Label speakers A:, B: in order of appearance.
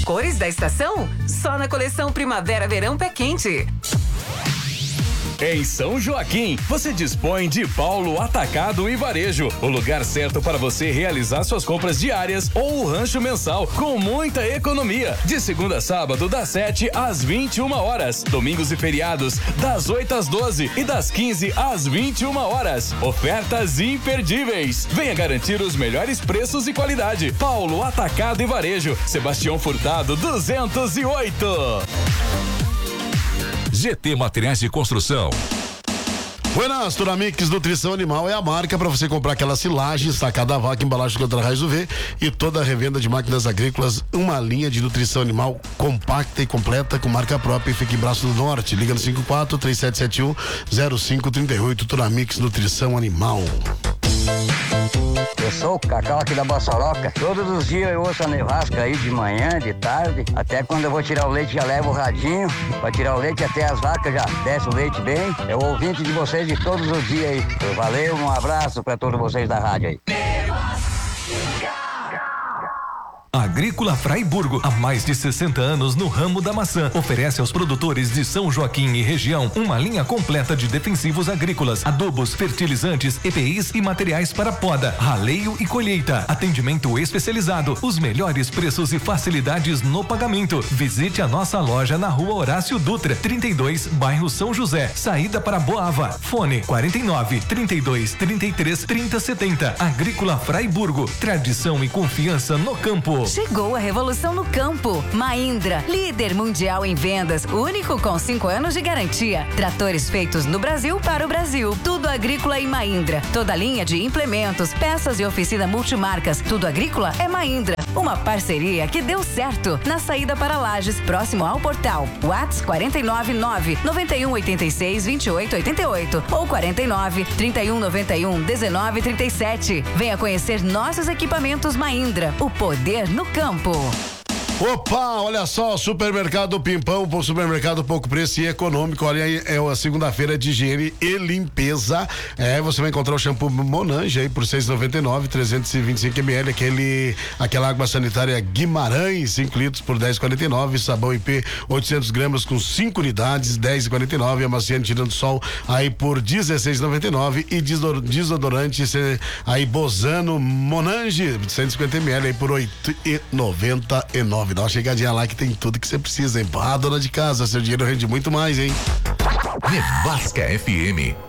A: Cores da estação? Só na coleção Primavera-Verão Pé Quente.
B: Em São Joaquim, você dispõe de Paulo Atacado e Varejo, o lugar certo para você realizar suas compras diárias ou o rancho mensal com muita economia. De segunda a sábado, das 7 às 21 horas. Domingos e feriados, das 8 às 12 e das 15 às 21 horas. Ofertas imperdíveis. Venha garantir os melhores preços e qualidade. Paulo Atacado e Varejo, Sebastião Furtado 208.
C: GT Materiais de Construção.
D: Buenas, Turamix Nutrição Animal é a marca para você comprar aquela silagem, sacada vaca, embalagem contra raios UV e toda a revenda de máquinas agrícolas, uma linha de nutrição animal compacta e completa com marca própria e fica em Braço do Norte. Liga no 54-3771-0538, Turamix Nutrição Animal.
E: Eu sou o Cacau aqui da Bossoroca. Todos os dias eu ouço a nevasca aí de manhã, de tarde. Até quando eu vou tirar o leite já levo o radinho pra tirar o leite, até as vacas já desce o leite bem. É o ouvinte de vocês de todos os dias aí. Valeu, um abraço pra todos vocês da rádio aí.
F: Agrícola Fraiburgo, há mais de 60 anos no ramo da maçã, oferece aos produtores de São Joaquim e região uma linha completa de defensivos agrícolas, adubos, fertilizantes, EPIs e materiais para poda, raleio e colheita. Atendimento especializado, os melhores preços e facilidades no pagamento. Visite a nossa loja na Rua Horácio Dutra, 32, bairro São José, saída para Boava. Fone 49-32-33-3070. Agrícola Fraiburgo, tradição e confiança no campo.
A: Chegou a revolução no campo. Mahindra, líder mundial em vendas, único com 5 anos de garantia. Tratores feitos no Brasil para o Brasil. Tudo agrícola em Mahindra. Toda linha de implementos, peças e oficina multimarcas. Tudo agrícola é Mahindra. Uma parceria que deu certo. Na saída para Lages, próximo ao portal. WhatsApp 499-9186-2888 ou 49-3191-1937. Venha conhecer nossos equipamentos Mahindra. O poder no campo.
D: Opa, olha só, Supermercado Pimpão, supermercado pouco preço e econômico. Olha aí, é a segunda-feira de higiene e limpeza. Você vai encontrar o shampoo Monange aí por R$6,99, 325 ml, aquela água sanitária Guimarães, 5 litros por R$10,49, sabão IP 800 gramas com 5 unidades, R$10,49, amaciante tirando sol aí por R$16,99 e desodorante aí Bozano Monange 150 ml aí por R$8,99. Dá uma chegadinha lá que tem tudo que você precisa, hein? Ah, dona de casa, seu dinheiro rende muito mais, hein?
C: Nevasca FM